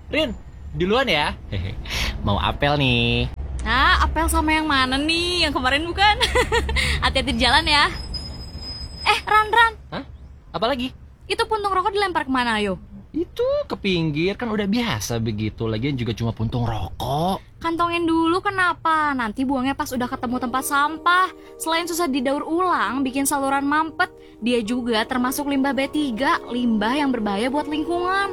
Rin, duluan ya. Mau apel nih. Nah, apel sama yang mana nih? Yang kemarin bukan? Hati-hati di jalan ya. Ran. Hah? Apalagi? Itu puntung rokok dilempar kemana, ayo? Itu ke pinggir, kan udah biasa begitu. Lagian juga cuma puntung rokok. Kantongin dulu kenapa? Nanti buangnya pas udah ketemu tempat sampah. Selain susah didaur ulang, bikin saluran mampet, dia juga termasuk limbah B3, limbah yang berbahaya buat lingkungan.